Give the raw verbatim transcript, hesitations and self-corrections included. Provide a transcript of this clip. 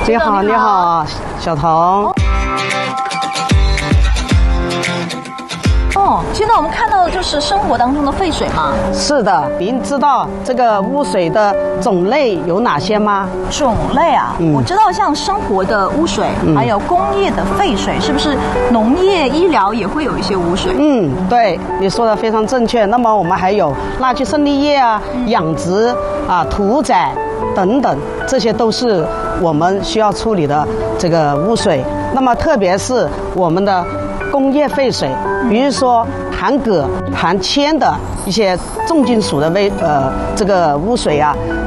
你好，你好，小童。 哦，现在我们看到的就是生活当中的废水嘛。 是的，您知道这个污水的种类有哪些吗？ 种类啊，嗯、我知道像生活的污水，嗯、还有工业的废水，是不是农业、医疗也会有一些污水？ 嗯，对，你说的非常正确。那么我们还有垃圾生利业啊、嗯、养殖啊、屠宰等等，这些都是我们需要处理的这个污水。那么特别是我们的工业废水，比如说含铬、含铅的一些重金属的微呃这个污水啊。